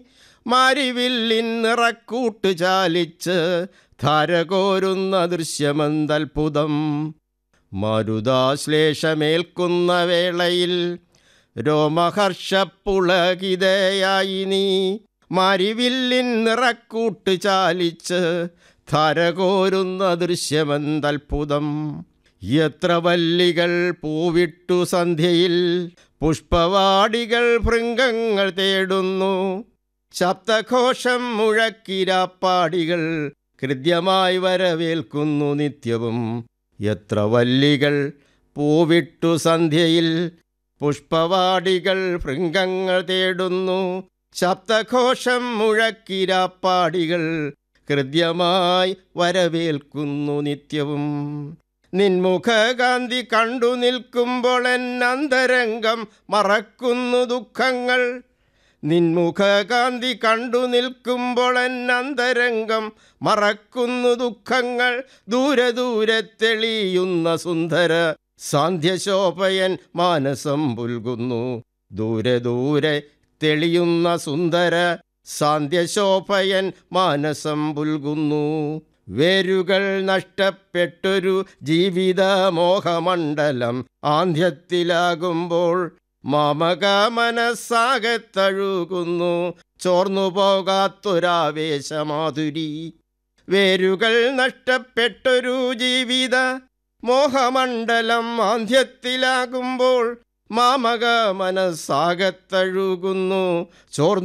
മാരിവില്ലിൻ നിറക്കൂട്ട് ചാലിച്ച് ധാരകോരുന്ന ദൃശ്യമെന്തത്ഭുതം. മരുതാശ്ലേഷമേൽക്കുന്ന വേളയിൽ രോമഹർഷപ്പുളകിതയായി നീ മാരിവില്ലിൻ നിറക്കൂട്ട് ചാലിച്ച് ധാരകോരുന്ന ദൃശ്യമെന്തത്ഭുതം. എത്ര വല്ലികൾ പൂവിട്ടു സന്ധ്യയിൽ പുഷ്പവാടികൾ ഭൃംഗങ്ങൾ തേടുന്നു. ശബ്ദഘോഷം മുഴക്കിരാപ്പാടികൾ ഹൃദ്യമായി വരവേൽക്കുന്നു നിത്യവും. എത്ര വല്ലികൾ പൂവിട്ടു സന്ധ്യയിൽ പുഷ്പവാടികൾ ഭൃംഗങ്ങൾ തേടുന്നു. ശബ്ദഘോഷം മുഴക്കിരാപ്പാടികൾ ഹൃദ്യമായി വരവേൽക്കുന്നു നിത്യവും. നിൻമുഖകാന്തി കണ്ടു നിൽക്കുമ്പോൾ എന്നന്തരംഗം മറക്കുന്നു ദുഃഖങ്ങൾ. നിൻമുഖകാന്തി കണ്ടു നിൽക്കുമ്പോൾ എന്നന്തരംഗം മറക്കുന്നു ദുഃഖങ്ങൾ. ദൂരെ ദൂരെ തെളിയുന്ന സുന്ദര സാന്ധ്യശോഭയൻ മാനസം പുൽകുന്നു. ദൂരെ ദൂരെ തെളിയുന്ന സുന്ദര സാന്ധ്യശോഭയൻ മാനസം പുൽകുന്നു. വേരുകൾ നഷ്ടപ്പെട്ടൊരു ജീവിത മോഹമണ്ഡലം ആന്ധ്യത്തിലാകുമ്പോൾ മാമക മനസ്സാകത്തഴുകുന്നു ചോർന്നു പോകാത്തൊരാവേശമാധുരി. വേരുകൾ നഷ്ടപ്പെട്ടൊരു ജീവിത മോഹമണ്ഡലം ആന്ധ്യത്തിലാകുമ്പോൾ മാമക മനസ്സാകത്തഴുകുന്നു ചോർന്നു